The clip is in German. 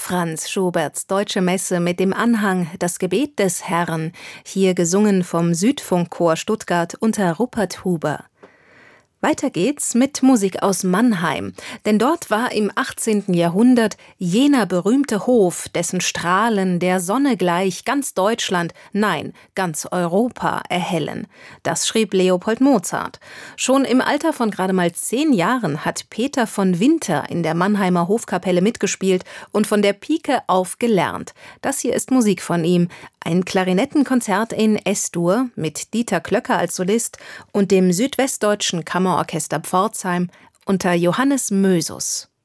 Franz Schuberts Deutsche Messe mit dem Anhang Das Gebet des Herrn, hier gesungen vom Südfunkchor Stuttgart unter Rupert Huber. Weiter geht's mit Musik aus Mannheim, denn dort war im 18. Jahrhundert jener berühmte Hof, dessen Strahlen der Sonne gleich ganz Deutschland, nein, ganz Europa erhellen. Das schrieb Leopold Mozart. Schon im Alter von gerade mal 10 Jahren hat Peter von Winter in der Mannheimer Hofkapelle mitgespielt und von der Pike auf gelernt. Das hier ist Musik von ihm, ein Klarinettenkonzert in S-Dur mit Dieter Klöcker als Solist und dem Südwestdeutschen Kammerorchester Pforzheim unter Johannes Mösus.